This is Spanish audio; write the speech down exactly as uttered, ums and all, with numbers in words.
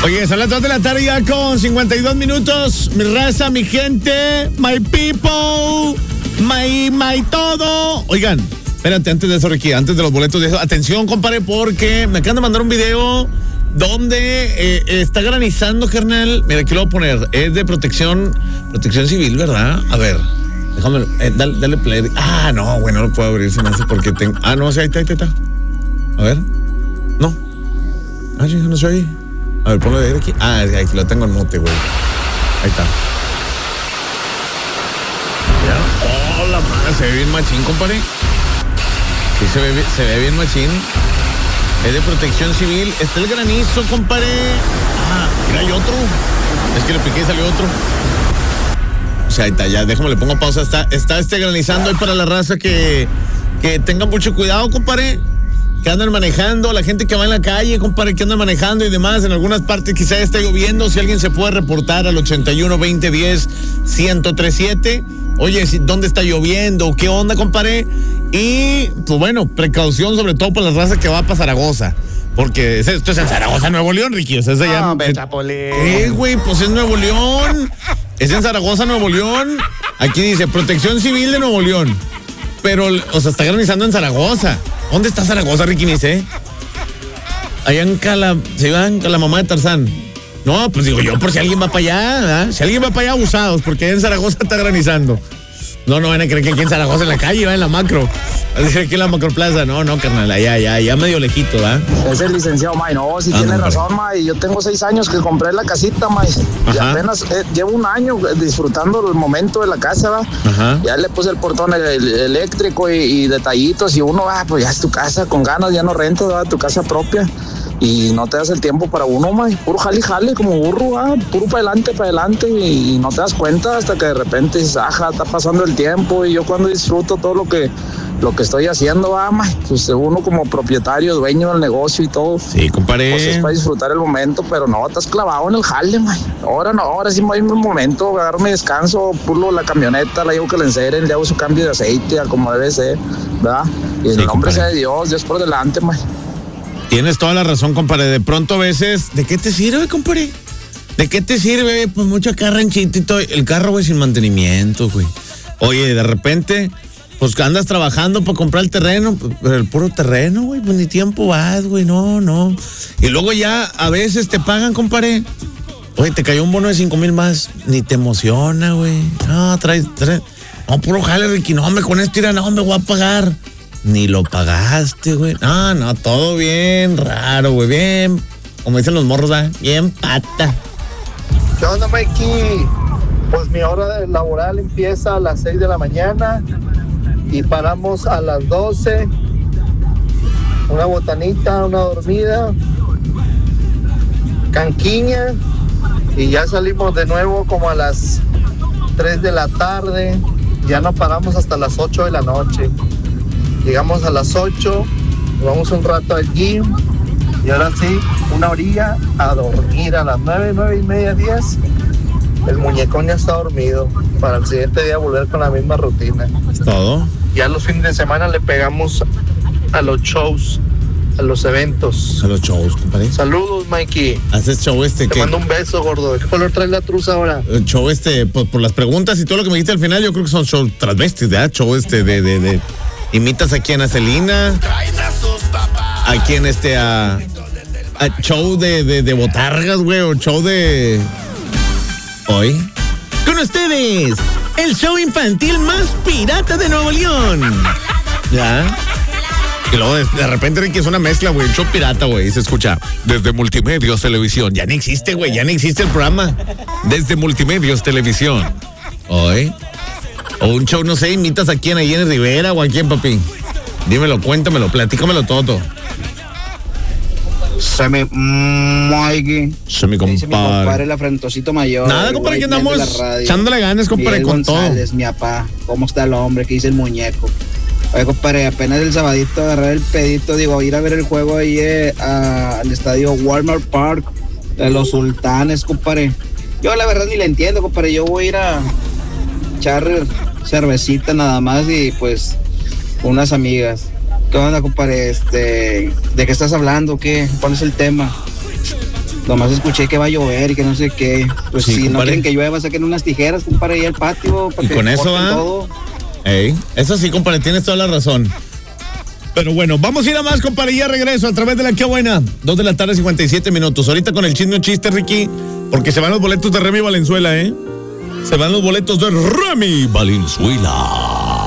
Oye, son las dos de la tarde ya con cincuenta y dos minutos. Mi raza, mi gente, my people, my, my todo. Oigan, espérate, antes de eso, Ricky, antes de los boletos de eso, atención, compadre, porque me acaban de mandar un video donde eh, está granizando, carnal. Mira, aquí lo voy a poner. Es de protección, protección civil, ¿verdad? A ver, déjame, eh, dale, dale play. Ah, no, güey, no lo puedo abrir, se me hace porque tengo. Ah, no, sí, ahí está, ahí está. A ver, no. Ah, sí, no se oye. A ver, ponlo de aquí. Ah, aquí lo tengo en mute, güey. Ahí está. ¿Ya? Oh, la madre, se ve bien machín, compadre. Sí, se ve, se ve bien machín. Es de protección civil. Está el granizo, compadre. Ah, mira, hay otro. Es que le piqué y salió otro. O sea, ahí está, ya, déjame, le pongo pausa. Está, está este granizando ahí para la raza que, que tengan mucho cuidado, compadre. Que andan manejando, la gente que va en la calle, compadre, que andan manejando y demás. En algunas partes quizá está lloviendo. Si alguien se puede reportar al ochenta y uno, veinte, diez, ciento tres siete. Oye, ¿dónde está lloviendo? ¿Qué onda, compadre? Y, pues bueno, precaución sobre todo para la raza que va para Zaragoza. Porque esto es en Zaragoza, Nuevo León, Ricky. O sea, es allá. No, Betapolín. Eh, güey, pues es Nuevo León. Es en Zaragoza, Nuevo León. Aquí dice Protección Civil de Nuevo León. Pero, o sea, está granizando en Zaragoza. ¿Dónde está Zaragoza, Ricky? Ni sé. Allá en Cala... Se iba en la mamá de Tarzán. No, pues digo yo, por si alguien va para allá, ¿eh? Si alguien va para allá, abusados, porque allá en Zaragoza está granizando. No, no van a creer que aquí en Zaragoza, en la calle, va en la macro. Aquí en la macroplaza. No, no, carnal, allá, allá, allá medio lejito, ¿va? Es el licenciado, May. No, si Ah, tiene no, razón, May. Yo tengo seis años que compré la casita, May. Y Ajá. apenas eh, llevo un año disfrutando el momento de la casa, ¿va? Ajá. Ya le puse el portón el, el, eléctrico y, y detallitos. Y uno, ah, pues ya es tu casa con ganas, ya no rentas, ¿va? Tu casa propia. Y no te das el tiempo para uno, May. Puro jale, jale, como burro, ¿va? Puro para adelante, para adelante. Y no te das cuenta hasta que de repente dices, ajá, está pasando el tiempo. Y yo cuando disfruto todo lo que... Lo que estoy haciendo, va, May, pues uno como propietario, dueño del negocio y todo. Sí, compadre. Pues es para disfrutar el momento, pero no, estás clavado en el jale, May. Ahora no, ahora sí me hay un momento, agarro mi descanso, pulo la camioneta, la llevo que le enceren, le hago su cambio de aceite, como debe ser, ¿verdad? Y en Sí, el nombre compadre. sea de Dios, Dios por delante, May. Tienes toda la razón, compadre. De pronto a veces, ¿de qué te sirve, compadre? ¿De qué te sirve? Pues mucho carranchito y todo. El carro, güey, sin mantenimiento, güey. Oye, de repente... Pues que andas trabajando para comprar el terreno, pero el puro terreno, güey, pues ni tiempo vas, güey, no, no. Y luego ya a veces te pagan, compadre. Oye, te cayó un bono de cinco mil más, ni te emociona, güey. No, traes, traes. No, puro jale, Ricky, no, hombre, con esto irá, no, me voy a pagar. Ni lo pagaste, güey. No, no, todo bien raro, güey, bien, como dicen los morros, ¿verdad? Bien pata. ¿Qué onda, Mikey? Pues mi hora de laboral empieza a las seis de la mañana y paramos a las doce. Una botanita, una dormida, canquiña, y ya salimos de nuevo como a las tres de la tarde. Ya no paramos hasta las ocho de la noche. Llegamos a las ocho, vamos un rato al gym y ahora sí, una orilla a dormir a las nueve, nueve y media, diez. El muñecón ya está dormido para el siguiente día volver con la misma rutina. ¿Es todo? Ya los fines de semana le pegamos a los shows, a los eventos. A los shows, compadre. Saludos, Mikey. Haces show este Te que... mando un beso, gordo. ¿De qué color trae la truza ahora? El show este, por, por las preguntas y todo lo que me dijiste al final, yo creo que son show transvestis, ¿verdad? Show este de, de, de... Imitas aquí a Celina, a quien este, a... a show de, de, de botargas, güey, o show de... Hoy. Con ustedes, el show infantil más pirata de Nuevo León. ¿Ya? Y luego de, de repente, Ricky, es una mezcla, güey, el show pirata, güey, se escucha desde Multimedios Televisión. Ya ni existe, güey, ya ni existe el programa. Desde Multimedios Televisión. Hoy. O un show, no sé, imitas a quién, a Jenny Rivera o a quién, papi. Dímelo, cuéntamelo, platícamelo todo. Se me... Mikey. Se me Dice mi compadre, compadre. el afrentosito mayor. Nada, el compadre, que white man andamos de la radio. echándole ganas, compadre, Miguel con todo. González, mi papá. ¿Cómo está el hombre? ¿Qué dice el muñeco? Oye, compadre, apenas el sabadito agarrar el pedito, digo, ir a ver el juego ahí eh, a, al estadio Walmart Park de los Sultanes, compadre. Yo la verdad ni le entiendo, compadre. Yo voy a ir a echar cervecita nada más y pues con unas amigas. ¿Qué onda, compadre? Este, ¿de qué estás hablando? ¿Qué? ¿Cuál es el tema? Nomás escuché que va a llover y que no sé qué. Pues Sí, si no compadre. quieren que llueva, saquen unas tijeras, compadre, ahí al patio. Para Y que con eso corten va. todo. Ey, eso sí, compadre, tienes toda la razón. Pero bueno, vamos a ir a más, compadre, y ya regreso a través de la Qué Buena. Dos de la tarde, cincuenta y siete minutos. Ahorita con el chisme o chiste, Ricky, porque se van los boletos de Remy Valenzuela, ¿eh? Se van los boletos de Remy Valenzuela.